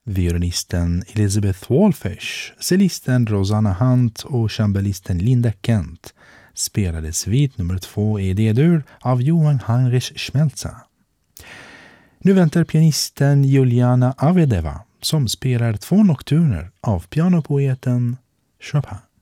Violinisten Elizabeth Walfish, cellisten Rosanna Hunt och cemballisten Linda Kent spelade svit nummer 2 i D-dur av Johann Heinrich Schmelzer. Nu väntar pianisten Juliana Avedeva som spelar 2 nokturner av pianopoeten Chopin.